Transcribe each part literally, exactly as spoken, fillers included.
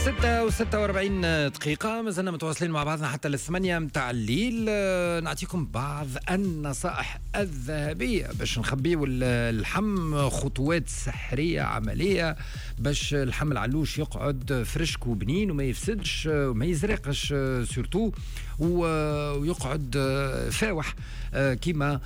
ستة وستة وأربعين دقيقة ما زلنا متواصلين مع بعضنا حتى للثمانية متاع الليل. نعطيكم بعض النصائح الذهبية باش نخبيو اللحم، خطوات سحرية عملية باش اللحم العلوش يقعد فرشك وبنين وما يفسدش وما يزرقش سورتو ويقعد فاوح كما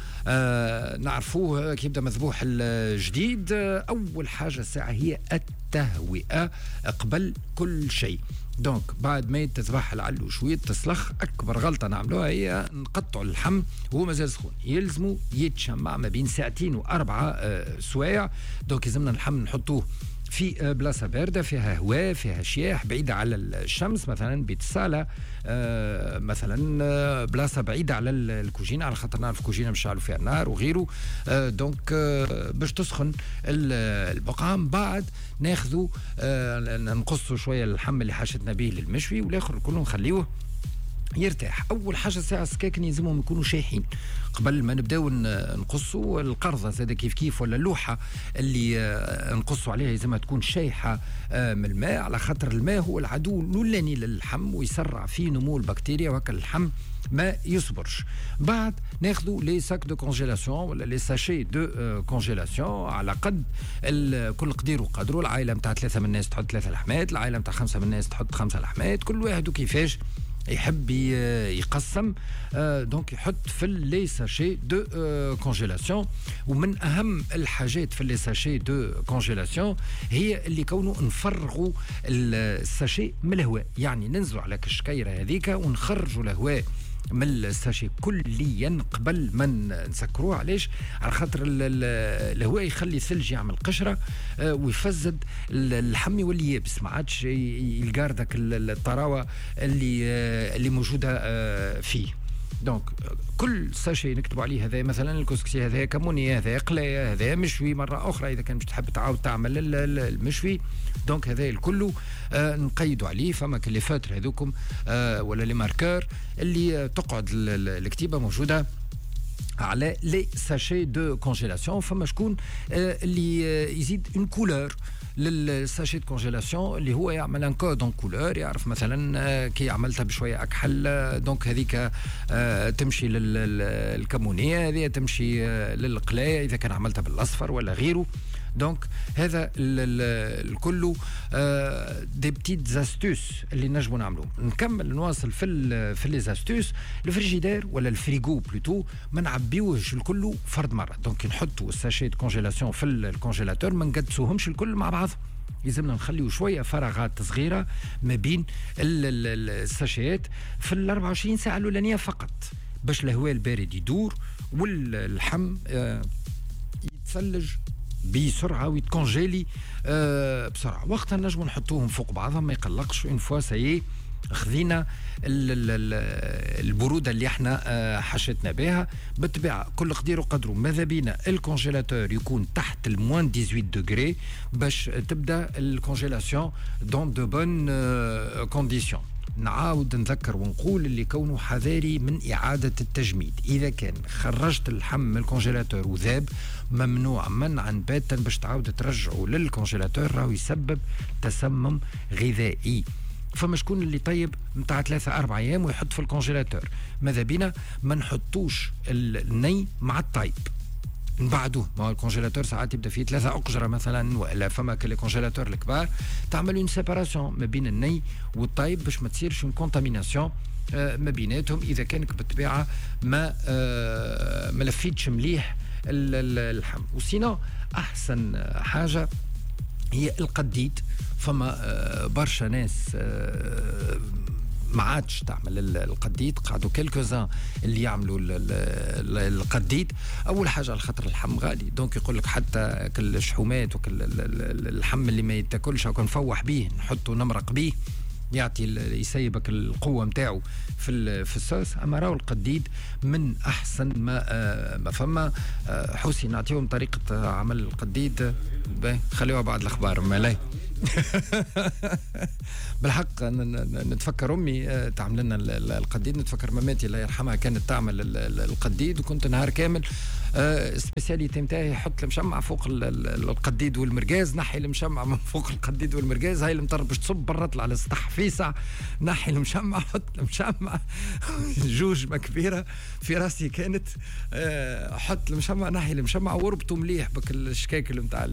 نعرفوه كي يبدا مذبوح الجديد. أول حاجة ساعة هي التهوئة قبل كل شيء. دونك بعد ما يتذبح العلوش ويتسلخ، أكبر غلطة نعملوها هي نقطع اللحم وهو مازال سخون. يلزمو يتشمع ما بين ساعتين وأربعة سوايع. دونك يلزمنا اللحم نحطوه في بلاصة باردة فيها هواء فيها شياح بعيدة على الشمس، مثلا بيت الصالة، آه مثلا آه بلاصة بعيدة على الكوجينة، على خاطر نعرف الكوجينة مش عالو فيها النار وغيره. آه دونك آه باش تسخن البقعة. بعد ناخذوا آه نقصوا شوية اللحم اللي حاشتنا به للمشوي، والاخر كله نخليوه يرتاح. اول حاجه ساعه السكاكن يلزمهم يكونوا شايحين قبل ما نبداو نقصوا. القرضه زاد كيف كيف، ولا اللوحه اللي نقصوا عليها يلزمها تكون شايحه من الماء، على خاطر الماء هو العدو الاولاني للحم ويسرع في نمو البكتيريا، وهكا اللحم ما يصبرش. بعد ناخذوا لي ساك دو كونجيلاسيون ولا لي ساشي دو كونجيلاسيون على قد كل قدير وقدره. العائله نتاع ثلاثه من الناس تحط ثلاثه لحمات، العائله نتاع خمسه من الناس تحط خمسه لحمات، كل واحد وكيفاش يحب يقسم. آه دونك يحط في لي ساشي دو آه كونجيلاسيون. ومن اهم الحاجات في لي ساشي دو كونجيلاسيون هي اللي كونه نفرغوا الساشي من الهواء، يعني ننزلوا على كشكيره هذيك ونخرجوا الهواء من الساشي كليا قبل ما نسكروه. علاش؟ على خاطر الهواء يخلي الثلج يعمل قشره آه ويفزد اللحم يولي يابس، ما عادش يلقى داك الطراوه اللي آه اللي موجوده آه فيه. دونك كل ساشي نكتبوا عليه هذا مثلا الكسكسي، هذا كموني، هذا قلايه، هذا مشوي مره اخرى اذا كان مش تحب تعاود تعمل المشوي. دونك هذا الكل آه نقيدوا عليه. فما كليفات هذوكم آه ولا لي ماركور اللي تقعد الكتيبه موجوده على لي ساشي دو كونجيلاسيون. فما شكون آه اللي آه يزيد اون كولور للساشي دو كونجيلاسيون اللي هو يعمل ان كود كولور، يعرف مثلا آه كي عملتها بشويه اكحل آه دونك هذيك آه تمشي للكمونيه، هذه تمشي آه للقلايه اذا كان عملتها بالاصفر ولا غيره. دونك هذا الكل آه دي بتيت زاستوس اللي نجموا نعملوه. نكمل نواصل في في لي زاستوس. الفريجيدير ولا الفريغو بلوتو ما نعبيوهش الكل فرد مره. دونك نحطوا الساشي دو كونجيلاسيون في الكونجيلاتور، ما نقدسوهمش الكل مع بعض، يلزمنا نخليو شويه فراغات صغيره ما بين الساشيات في ال أربعة وعشرين ساعه الاولانيه فقط، باش الهواء البارد يدور واللحم آه يتثلج بسرعه ويتكونجيلي آه بسرعه. وقتها نجموا نحطوهم فوق بعضهم ما يقلقش. اون فوا سايي خذينا البروده اللي احنا آه حشتنا بها. بالطبيعه كل قدير وقدره ماذا بينا الكونجيلاتور يكون تحت الموان ثمانية عشر دوغري باش تبدا الكونجيلاسيون دون دو بون آه كونديسيون. نعاود نذكر ونقول اللي كونه حذاري من إعادة التجميد. إذا كان خرجت اللحم من الكونجيلاتور وذاب، ممنوع منعا باتا باش تعاود ترجعه للكونجيلاتور، راهو يسبب تسمم غذائي. فما شكون اللي طيب متاع ثلاثة أربع أيام ويحط في الكونجيلاتور، ماذا بينا ما نحطوش الني مع الطيب، نبعدوه. ما هو الكونجيلاتور ساعات يبدا فيه ثلاثه اقجره مثلا، ولا فما كلي كونجيلاتور الكبار تعمل اون سيباراسيون ما بين الني والطيب باش ما تصيرش اون كونتاميناسيون آه ما بيناتهم. اذا كانك بالطبيعه ما آه ما لفيتش مليح اللحم. وسينا احسن حاجه هي القديد. فما آه برشا ناس آه ما عادش تعمل القديد، قعدوا كيلكوزان اللي يعملوا القديد. اول حاجه على خاطر اللحم غالي، دونك يقول لك حتى كل الشحومات وكل اللحم اللي ما يتاكلش هكا نفوح به نحطه نمرق به يعطي يسيبك القوه نتاعو في في الصوص. اما راهو القديد من احسن ما آه ما فما. آه حوسي نعطيهم طريقه عمل القديد، خليوها بعد الاخبار مالاي. بالحق نتفكر امي تعمل لنا القديد، نتفكر ماماتي الله يرحمها كانت تعمل القديد، وكنت نهار كامل آه سبيسياليتي نتاعي حط المشمع فوق القديد والمرقاز، نحي المشمع من فوق القديد والمرقاز، هاي المطر باش تصب برا طلع على السطح فيسع، نحي المشمع حط المشمع جوج ما كبيره في راسي كانت، آه حط المشمع نحي المشمع وربطوا مليح بك الشكاكل نتاع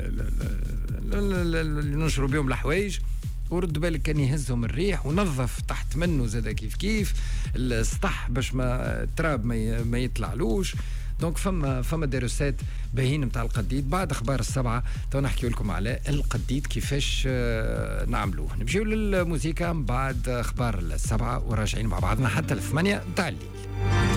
اللي ننشروا بهم الحوايج، ورد بالك كان يهزهم الريح، ونظف تحت منه زاد كيف كيف السطح باش ما التراب ما, ما يطلعلوش. دونك فما فما دروسات باهين نتاع القديد. بعد اخبار السبعه تو نحكي لكم على القديد كيفاش نعملوه. نمشيو للموسيقى بعد اخبار السبعه وراجعين مع بعضنا حتى الثمانيه نتاع الليل.